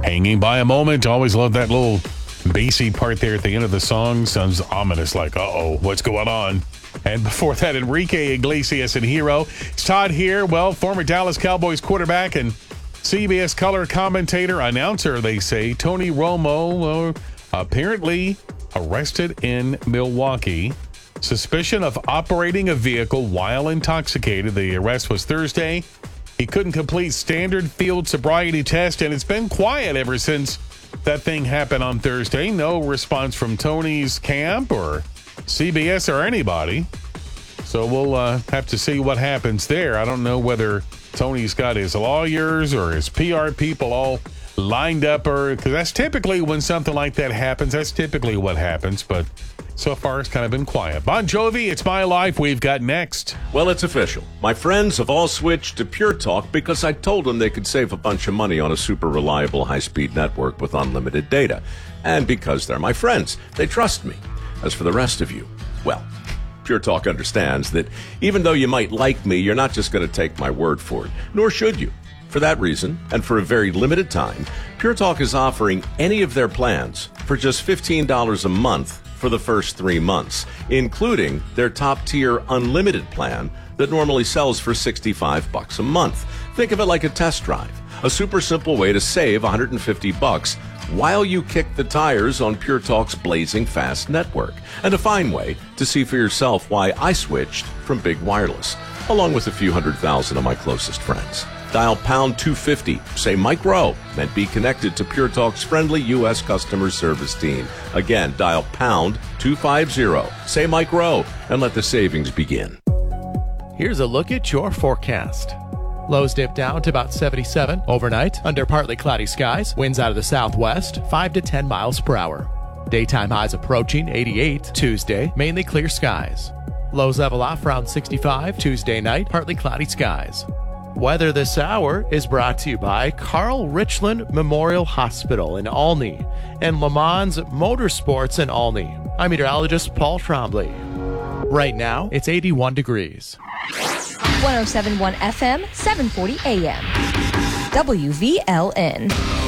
Hanging by a moment. Always love that little bassy part there at the end of the song. Sounds ominous, like, uh-oh, what's going on? And before that, Enrique Iglesias and Hero. It's Todd here. Well, former Dallas Cowboys quarterback and CBS color commentator, announcer, they say, Tony Romo, apparently arrested in Milwaukee. Suspicion of operating a vehicle while intoxicated. The arrest was Thursday. He couldn't complete standard field sobriety test, and it's been quiet ever since that thing happened on Thursday. No response from Tony's camp or CBS or anybody. So we'll have to see what happens there. I don't know whether Tony's got his lawyers or his PR people all lined up, or because that's typically when something like that happens. That's typically what happens, but so far it's kind of been quiet. Bon Jovi, It's My Life, we've got next. Well, it's official. My friends have all switched to Pure Talk because I told them they could save a bunch of money on a super reliable high-speed network with unlimited data. And because they're my friends, they trust me. As for the rest of you, well, Pure Talk understands that even though you might like me, you're not just going to take my word for it, nor should you. For that reason, and for a very limited time, Pure Talk is offering any of their plans for just $15 a month for the first 3 months, including their top-tier unlimited plan that normally sells for $65 a month. Think of it like a test drive, a super simple way to save $150 while you kick the tires on Pure Talk's blazing fast network, and a fine way to see for yourself why I switched from Big Wireless, along with a few 100,000 of my closest friends. Dial pound 250, say Mike Rowe, and be connected to Pure Talk's friendly U.S. customer service team. Again, dial pound 250, say Mike Rowe, and let the savings begin. Here's a look at your forecast. Lows dip down to about 77 overnight under partly cloudy skies. Winds out of the southwest, 5 to 10 miles per hour. Daytime highs approaching 88 Tuesday, mainly clear skies. Lows level off around 65 Tuesday night, partly cloudy skies. Weather this hour is brought to you by Carl Richland Memorial Hospital in Olney and Le Mans Motorsports in Olney. I'm meteorologist Paul Trombley. Right now, it's 81 degrees. 107.1 FM, 740 AM. WVLN.